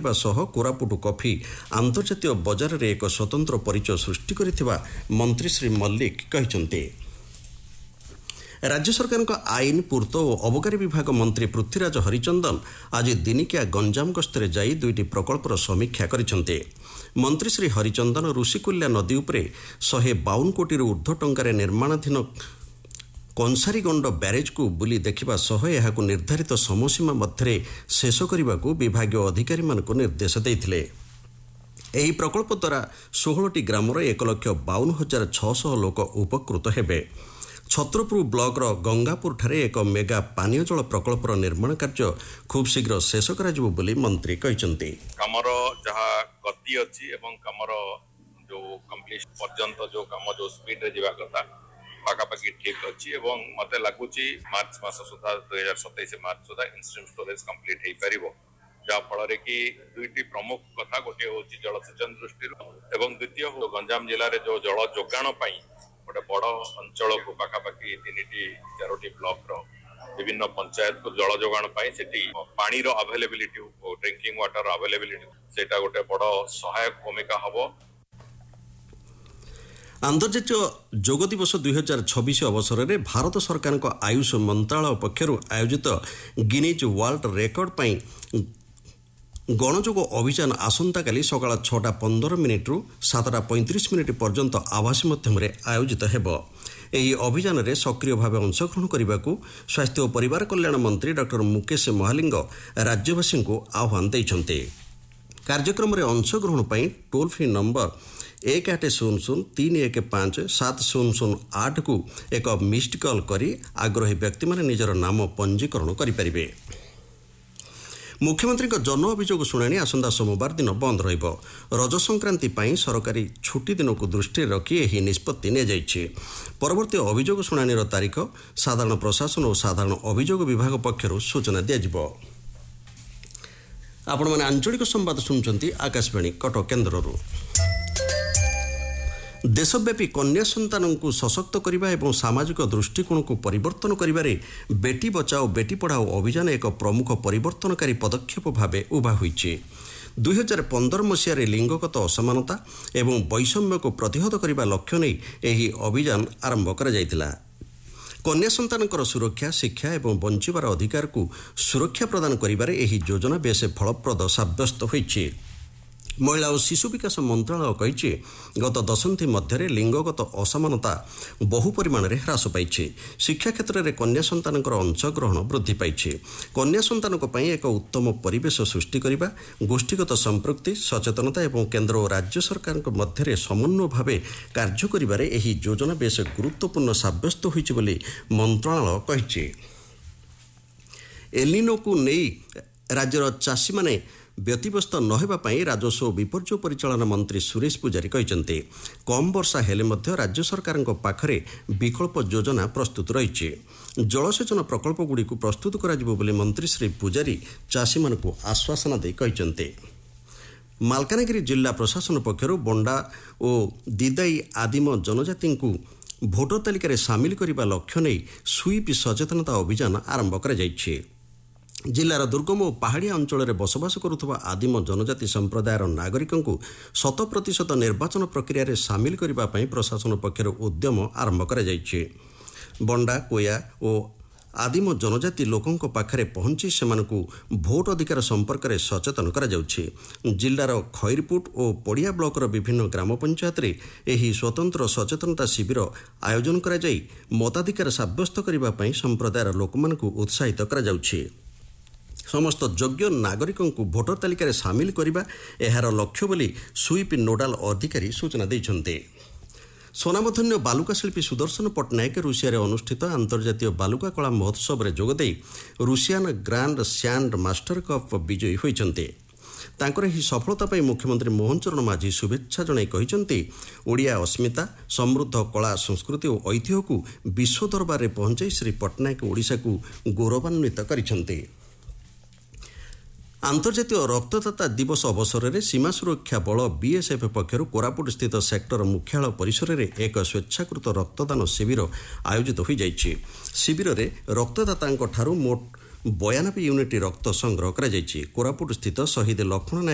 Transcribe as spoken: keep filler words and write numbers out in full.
କରିବା ସହ କୋରାପୁଟ କଫି ଆନ୍ତର୍ଜାତୀୟ ବଜାରରେ ଏକ ସ୍ୱତନ୍ତ୍ର ପରିଚୟ ସୃଷ୍ଟି କରିଥିବା ମନ୍ତ୍ରୀ ଶ୍ରୀ ମଲ୍ଲିକ କହିଛନ୍ତି। ରାଜ୍ୟ ସରକାରଙ୍କ ଆଇନ ପୂର୍ତ୍ତ ଓ ଅବକାରୀ ବିଭାଗ ମନ୍ତ୍ରୀ ପୃଥ୍ୱୀରାଜ ହରିଚନ୍ଦନ ଆଜି ଦିନିକିଆ ଗଞ୍ଜାମ ଗସ୍ତରେ ଯାଇ ଦୁଇଟି ପ୍ରକଳ୍ପର ସମୀକ୍ଷା କରିଛନ୍ତି। ମନ୍ତ୍ରୀ ଶ୍ରୀ ହରିଚନ୍ଦନ ଋଷିକୁଲ୍ୟା ନଦୀ ଉପରେ ଶହେ ବାଉନ କୋଟିରୁ ଉର୍ଦ୍ଧ୍ୱ ଟଙ୍କାରେ ନିର୍ମାଣାଧୀନ କଂସାରୀଗଣ୍ଡ ବ୍ୟାରେଜ୍କୁ ବୁଲି ଦେଖିବା ସହ ଏହାକୁ ନିର୍ଦ୍ଧାରିତ ସମୟସୀମା ମଧ୍ୟରେ ଶେଷ କରିବାକୁ ବିଭାଗୀୟ ଅଧିକାରୀମାନଙ୍କୁ ନିର୍ଦ୍ଦେଶ ଦେଇଥିଲେ। ଏହି ପ୍ରକଳ୍ପ ଦ୍ୱାରା ଷୋହଳଟି ଗ୍ରାମର ଏକ ଲକ୍ଷ ବାଉନ ହଜାର ଛଅଶହ ଲୋକ ଉପକୃତ ହେବେ। ଛତ୍ରପୁର ବ୍ଲକର ଗଙ୍ଗାପୁରଠାରେ ଏକ ମେଗା ପାନୀୟ ଜଳ ପ୍ରକଳ୍ପର ନିର୍ମାଣ କାର୍ଯ୍ୟ ଖୁବ୍ ଶୀଘ୍ର ଶେଷ କରାଯିବ ବୋଲି ମନ୍ତ୍ରୀ କହିଛନ୍ତି। କାମର ଯାହା ଗତି ଅଛି ଏବଂ କାମର ଯେଉଁ କମ୍ପ୍ଲିଟ୍ ପର୍ଯ୍ୟନ୍ତ ଯେଉଁ କାମ ଯେଉଁ ସ୍ପିଡ୍ରେ ଯିବା କଥା ପାଖାପାଖି ଠିକ୍ ଅଛି ଏବଂ ମୋତେ ଲାଗୁଛି ମାର୍ଚ୍ଚ ମାସ ସୁଦ୍ଧା ଦୁଇ ହଜାର ସତେଇଶ ମାର୍ଚ୍ଚ ସୁଦ୍ଧା ଇନଷ୍ଟ୍ରିମ୍ ଷ୍ଟୋରେଜ କମ୍ପ୍ଲିଟ୍ ହେଇପାରିବ। ଯାହାଫଳରେ କି ଦୁଇଟି ପ୍ରମୁଖ କଥା, ଗୋଟିଏ ହେଉଛି ଜଳସେଚନ ଦୃଷ୍ଟିରୁ ଏବଂ ଦ୍ୱିତୀୟ ଗଞ୍ଜାମ ଜିଲ୍ଲାରେ ଯେଉଁ ଜଳ ଯୋଗାଣ ପାଇଁ ଗୋଟେ ବଡ଼ ଅଞ୍ଚଳକୁ ପାଖାପାଖି ତିନିଟି ଚାରୋଟି ବ୍ଲକର ବିଭିନ୍ନ ପଞ୍ଚାୟତକୁ ଜଳ ଯୋଗାଣ ପାଇଁ ସେଠି ପାଣିର ଆଭେଲେବିଲିଟି, ଡ୍ରିଙ୍କିଂ ୱାଟର ଆଭେଲେବିଲିଟି, ସେଇଟା ଗୋଟେ ବଡ଼ ସହାୟକ ଭୂମିକା ହେବ। ଆନ୍ତର୍ଜାତୀୟ ଯୋଗ ଦିବସ ଦୁଇ ହଜାର ଛବିଶ ଅବସରରେ ଭାରତ ସରକାରଙ୍କ ଆୟୁଷ ମନ୍ତ୍ରଣାଳୟ ପକ୍ଷରୁ ଆୟୋଜିତ ଗିନିଜ୍ ୱାର୍ଲଡ ରେକର୍ଡ ପାଇଁ ଗଣଯୋଗ ଅଭିଯାନ ଆସନ୍ତାକାଲି ସକାଳ ଛଅଟା ପନ୍ଦର ମିନିଟ୍ରୁ ସାତଟା ପଇଁତିରିଶ ମିନିଟ୍ ପର୍ଯ୍ୟନ୍ତ ଆଭାସୀ ମାଧ୍ୟମରେ ଆୟୋଜିତ ହେବ। ଏହି ଅଭିଯାନରେ ସକ୍ରିୟ ଭାବେ ଅଂଶଗ୍ରହଣ କରିବାକୁ ସ୍ୱାସ୍ଥ୍ୟ ଓ ପରିବାର କଲ୍ୟାଣ ମନ୍ତ୍ରୀ ଡକ୍ଟର ମୁକେଶ ମହାଲିଙ୍ଗ ରାଜ୍ୟବାସୀଙ୍କୁ ଆହ୍ୱାନ ଦେଇଛନ୍ତି। କାର୍ଯ୍ୟକ୍ରମରେ ଅଂଶଗ୍ରହଣ ପାଇଁ ଟୋଲ୍ ଫ୍ରି ନମ୍ବର ଏକ ଆଠ ଶୂନ ଶୂନ ତିନି ଏକ ପାଞ୍ଚ ସାତ ଶୂନ ଶୂନ ଆଠକୁ ଏକ ମିସ୍ଡ କଲ୍ କରି ଆଗ୍ରହୀ ବ୍ୟକ୍ତିମାନେ ନିଜର ନାମ ପଞ୍ଜୀକରଣ କରିପାରିବେ। ମୁଖ୍ୟମନ୍ତ୍ରୀଙ୍କ ଜନ ଅଭିଯୋଗ ଶୁଣାଣି ଆସନ୍ତା ସୋମବାର ଦିନ ବନ୍ଦ ରହିବ। ରଜ ସଂକ୍ରାନ୍ତି ପାଇଁ ସରକାରୀ ଛୁଟି ଦିନକୁ ଦୃଷ୍ଟିରେ ରଖି ଏହି ନିଷ୍ପତ୍ତି ନିଆଯାଇଛି। ପରବର୍ତ୍ତୀ ଅଭିଯୋଗ ଶୁଣାଣିର ତାରିଖ ସାଧାରଣ ପ୍ରଶାସନ ଓ ସାଧାରଣ ଅଭିଯୋଗ ବିଭାଗ ପକ୍ଷରୁ ସୂଚନା ଦିଆଯିବ। ଆପଣମାନେ ଆଞ୍ଚଳିକ ସମ୍ବାଦ ଶୁଣୁଛନ୍ତି ଆକାଶବାଣୀ କଟକ କେନ୍ଦ୍ରରୁ। ଦେଶବ୍ୟାପୀ କନ୍ୟା ସନ୍ତାନଙ୍କୁ ସଶକ୍ତ କରିବା ଏବଂ ସାମାଜିକ ଦୃଷ୍ଟିକୋଣକୁ ପରିବର୍ତ୍ତନ କରିବାରେ ବେଟି ବଚାଓ ବେଟି ପଢ଼ାଓ ଅଭିଯାନ ଏକ ପ୍ରମୁଖ ପରିବର୍ତ୍ତନକାରୀ ପଦକ୍ଷେପ ଭାବେ ଉଭା ହୋଇଛି। ଦୁଇ ହଜାର ପନ୍ଦର ମସିହାରେ ଲିଙ୍ଗଗତ ଅସମାନତା ଏବଂ ବୈଷମ୍ୟକୁ ପ୍ରତିହତ କରିବା ଲକ୍ଷ୍ୟ ନେଇ ଏହି ଅଭିଯାନ ଆରମ୍ଭ କରାଯାଇଥିଲା। କନ୍ୟା ସନ୍ତାନଙ୍କର ସୁରକ୍ଷା, ଶିକ୍ଷା ଏବଂ ବଞ୍ଚିବାର ଅଧିକାରକୁ ସୁରକ୍ଷା ପ୍ରଦାନ କରିବାରେ ଏହି ଯୋଜନା ବେଶ୍ ଫଳପ୍ରଦ ସାବ୍ୟସ୍ତ ହୋଇଛି। ମହିଳା ଓ ଶିଶୁ ବିକାଶ ମନ୍ତ୍ରଣାଳୟ କହିଛି, ଗତ ଦଶନ୍ଧି ମଧ୍ୟରେ ଲିଙ୍ଗଗତ ଅସମାନତା ବହୁ ପରିମାଣରେ ହ୍ରାସ ପାଇଛି। ଶିକ୍ଷା କ୍ଷେତ୍ରରେ କନ୍ୟା ସନ୍ତାନଙ୍କର ଅଂଶଗ୍ରହଣ ବୃଦ୍ଧି ପାଇଛି। କନ୍ୟା ସନ୍ତାନଙ୍କ ପାଇଁ ଏକ ଉତ୍ତମ ପରିବେଶ ସୃଷ୍ଟି କରିବା, ଗୋଷ୍ଠୀଗତ ସମ୍ପୃକ୍ତି, ସଚେତନତା ଏବଂ କେନ୍ଦ୍ର ଓ ରାଜ୍ୟ ସରକାରଙ୍କ ମଧ୍ୟରେ ସମନ୍ୱୟ ଭାବେ କାର୍ଯ୍ୟ କରିବାରେ ଏହି ଯୋଜନା ବେଶ୍ ଗୁରୁତ୍ୱପୂର୍ଣ୍ଣ ସାବ୍ୟସ୍ତ ହୋଇଛି ବୋଲି ମନ୍ତ୍ରଣାଳୟ କହିଛି। ଏଲିନୋକୁ ନେଇ ରାଜ୍ୟର ଚାଷୀମାନେ ବ୍ୟତିବ୍ୟସ୍ତ ନ ହେବା ପାଇଁ ରାଜସ୍ୱ ଓ ବିପର୍ଯ୍ୟୟ ପରିଚାଳନା ମନ୍ତ୍ରୀ ସୁରେଶ ପୂଜାରୀ କହିଛନ୍ତି। କମ୍ ବର୍ଷା ହେଲେ ମଧ୍ୟ ରାଜ୍ୟ ସରକାରଙ୍କ ପାଖରେ ବିକଳ୍ପ ଯୋଜନା ପ୍ରସ୍ତୁତ ରହିଛି। ଜଳସେଚନ ପ୍ରକଳ୍ପଗୁଡ଼ିକୁ ପ୍ରସ୍ତୁତ କରାଯିବ ବୋଲି ମନ୍ତ୍ରୀ ଶ୍ରୀ ପୂଜାରୀ ଚାଷୀମାନଙ୍କୁ ଆଶ୍ୱାସନା ଦେଇ କହିଛନ୍ତି। ମାଲକାନଗିରି ଜିଲ୍ଲା ପ୍ରଶାସନ ପକ୍ଷରୁ ବଣ୍ଡା ଓ ଦିଦାଇ ଆଦିମ ଜନଜାତିଙ୍କୁ ଭୋଟର ତାଲିକାରେ ସାମିଲ କରିବା ଲକ୍ଷ୍ୟ ନେଇ ସୁଇପ୍ ସଚେତନତା ଅଭିଯାନ ଆରମ୍ଭ କରାଯାଇଛି। ଜିଲ୍ଲାର ଦୁର୍ଗମ ଓ ପାହାଡ଼ିଆ ଅଞ୍ଚଳରେ ବସବାସ କରୁଥିବା ଆଦିମ ଜନଜାତି ସମ୍ପ୍ରଦାୟର ନାଗରିକଙ୍କୁ ଶତ ପ୍ରତିଶତ ନିର୍ବାଚନ ପ୍ରକ୍ରିୟାରେ ସାମିଲ କରିବା ପାଇଁ ପ୍ରଶାସନ ପକ୍ଷରୁ ଉଦ୍ୟମ ଆରମ୍ଭ କରାଯାଇଛି। ବଣ୍ଡା, କୋୟା ଓ ଆଦିମ ଜନଜାତି ଲୋକଙ୍କ ପାଖରେ ପହଞ୍ଚି ସେମାନଙ୍କୁ ଭୋଟ ଅଧିକାର ସମ୍ପର୍କରେ ସଚେତନ କରାଯାଉଛି। ଜିଲ୍ଲାର ଖଇରପୁଟ ଓ ପଡ଼ିଆ ବ୍ଲକର ବିଭିନ୍ନ ଗ୍ରାମ ପଞ୍ଚାୟତରେ ଏହି ସ୍ୱତନ୍ତ୍ର ସଚେତନତା ଶିବିର ଆୟୋଜନ କରାଯାଇ ମତାଧିକାର ସାବ୍ୟସ୍ତ କରିବା ପାଇଁ ସମ୍ପ୍ରଦାୟର ଲୋକମାନଙ୍କୁ ଉତ୍ସାହିତ କରାଯାଉଛି। ସମସ୍ତ ଯୋଗ୍ୟ ନାଗରିକଙ୍କୁ ଭୋଟର ତାଲିକାରେ ସାମିଲ କରିବା ଏହାର ଲକ୍ଷ୍ୟ ବୋଲି ସୁଇପ୍ ନୋଡାଲ ଅଧିକାରୀ ସୂଚନା ଦେଇଛନ୍ତି। ସ୍ୱନାମଧନ୍ୟ ବାଲୁକା ଶିଳ୍ପୀ ସୁଦର୍ଶନ ପଟ୍ଟନାୟକ ରୁଷିଆରେ ଅନୁଷ୍ଠିତ ଆନ୍ତର୍ଜାତୀୟ ବାଲୁକା କଳା ମହୋତ୍ସବରେ ଯୋଗଦେଇ Russian grand sand master cup ବିଜୟୀ ହୋଇଛନ୍ତି। ତାଙ୍କର ଏହି ସଫଳତା ପାଇଁ ମୁଖ୍ୟମନ୍ତ୍ରୀ ମୋହନ ଚରଣ ମାଝୀ ଶୁଭେଚ୍ଛା ଜଣାଇ କହିଛନ୍ତି, ଓଡ଼ିଆ ଅସ୍ମିତା, ସମୃଦ୍ଧ କଳା ସଂସ୍କୃତି ଓ ଐତିହ୍ୟକୁ ବିଶ୍ୱ ଦରବାରରେ ପହଞ୍ଚାଇ ଶ୍ରୀ ପଟ୍ଟନାୟକ ଓଡ଼ିଶାକୁ ଗୌରବାନ୍ୱିତ କରିଛନ୍ତି। ଆନ୍ତର୍ଜାତୀୟ ରକ୍ତଦାତା ଦିବସ ଅବସରରେ ସୀମା ସୁରକ୍ଷା ବଳ ବିଏସ୍ଏଫ୍ ପକ୍ଷରୁ କୋରାପୁଟ ସ୍ଥିତ ସେକ୍ଟର ମୁଖ୍ୟାଳୟ ପରିସରରେ ଏକ ସ୍ୱେଚ୍ଛାକୃତ ରକ୍ତଦାନ ଶିବିର ଆୟୋଜିତ ହୋଇଯାଇଛି। ଶିବିରରେ ରକ୍ତଦାତାଙ୍କଠାରୁ ମୋଟ ବୟାନବେ ୟୁନିଟ୍ ରକ୍ତ ସଂଗ୍ରହ କରାଯାଇଛି। କୋରାପୁଟ ସ୍ଥିତ ଶହୀଦ ଲକ୍ଷ୍ମଣ